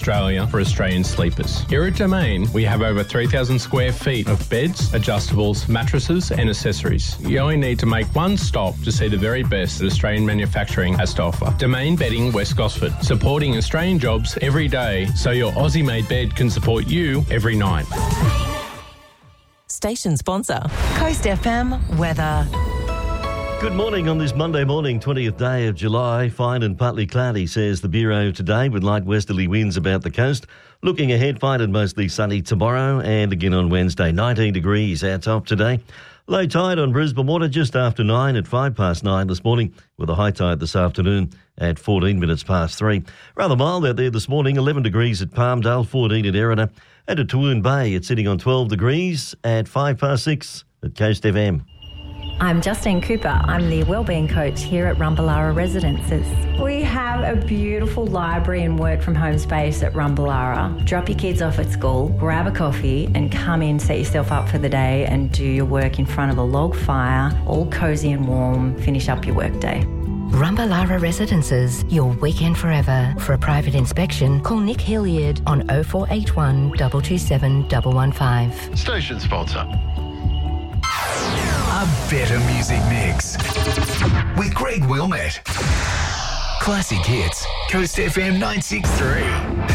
Australia for Australian sleepers. Here at Domain, we have over 3,000 square feet of beds, adjustables, mattresses and accessories. You only need to make one stop to see the very best that Australian manufacturing has to offer. Domain Bedding West Gosford, supporting Australian jobs every day so your Aussie-made bed can support you every night. Station sponsor, Coast FM weather. Good morning on this Monday morning, 20th day of July. Fine and partly cloudy, says the Bureau today, with light westerly winds about the coast. Looking ahead, fine and mostly sunny tomorrow and again on Wednesday. 19 degrees our top today. Low tide on Brisbane Water just after 9 at 9:05 this morning, with a high tide this afternoon at 14 minutes past 3. Rather mild out there this morning, 11 degrees at Palmdale, 14 at Erina. And at Tawoon Bay, it's sitting on 12 degrees at 6:05 at Coast FM. I'm Justine Cooper. I'm the Wellbeing Coach here at Rumballara Residences. We have a beautiful library and work from home space at Rumballara. Drop your kids off at school, grab a coffee and come in, set yourself up for the day and do your work in front of a log fire, all cosy and warm, finish up your workday. Rumballara Residences, your weekend forever. For a private inspection, call Nick Hilliard on 0481 227 115. Station sponsor. A better music mix with Greg Wilmette. Classic hits, Coast FM 963.